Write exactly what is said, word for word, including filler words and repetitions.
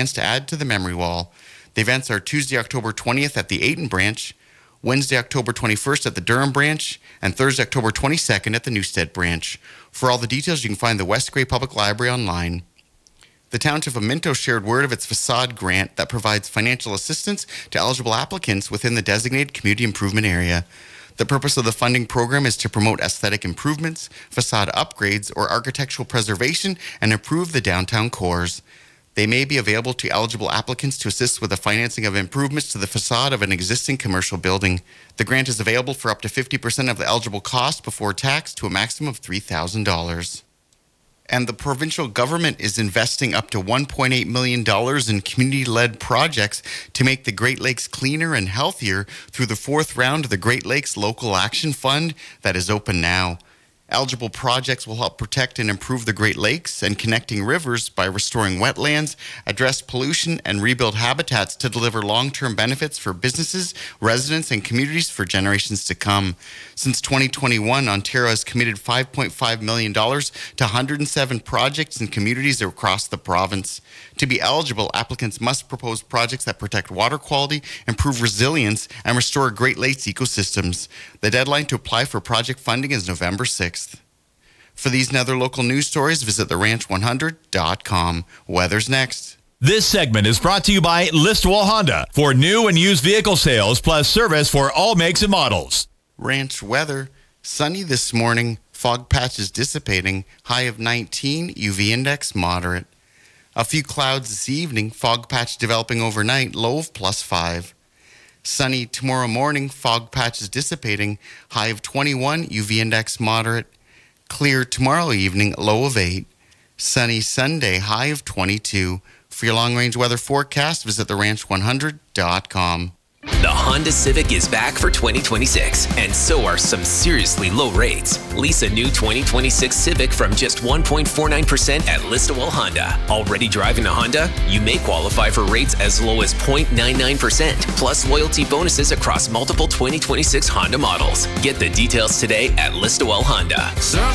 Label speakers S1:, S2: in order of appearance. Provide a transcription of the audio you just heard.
S1: chance to add to the memory wall. The events are Tuesday, October twentieth at the Ayton branch, Wednesday, October twenty-first at the Durham branch, and Thursday, October twenty-second at the Newstead branch. For all the details, you can find the West Grey Public Library online. The Township of Minto shared word of its facade grant that provides financial assistance to eligible applicants within the designated community improvement area. The purpose of the funding program is to promote aesthetic improvements, facade upgrades, or architectural preservation and improve the downtown cores. They may be available to eligible applicants to assist with the financing of improvements to the facade of an existing commercial building. The grant is available for up to fifty percent of the eligible cost before tax to a maximum of three thousand dollars. And the provincial government is investing up to one point eight million dollars in community-led projects to make the Great Lakes cleaner and healthier through the fourth round of the Great Lakes Local Action Fund that is open now. Eligible projects will help protect and improve the Great Lakes and connecting rivers by restoring wetlands, address pollution, and rebuild habitats to deliver long-term benefits for businesses, residents, and communities for generations to come. Since twenty twenty-one, Ontario has committed five point five million dollars to one hundred seven projects in communities across the province. To be eligible, applicants must propose projects that protect water quality, improve resilience, and restore Great Lakes ecosystems. The deadline to apply for project funding is November sixth. For these and other local news stories, visit the ranch one hundred dot com. Weather's next.
S2: This segment is brought to you by Listowel Honda for new and used vehicle sales plus service for all makes and models.
S1: Ranch weather. Sunny this morning. Fog patches dissipating. High of nineteen. U V index moderate. A few clouds this evening. Fog patch developing overnight. Low of plus five. Sunny tomorrow morning. Fog patches dissipating. High of twenty-one. U V index moderate. Clear tomorrow evening. Low of eight. Sunny Sunday. High of twenty-two. For your long-range weather forecast, visit the ranch one hundred dot com.
S3: The Honda Civic is back for twenty twenty-six, and so are some seriously low rates. Lease a new twenty twenty-six Civic from just one point four nine percent at Listowel Honda. Already driving a Honda? You may qualify for rates as low as zero point nine nine percent, plus loyalty bonuses across multiple twenty twenty-six Honda models. Get the details today at Listowel Honda.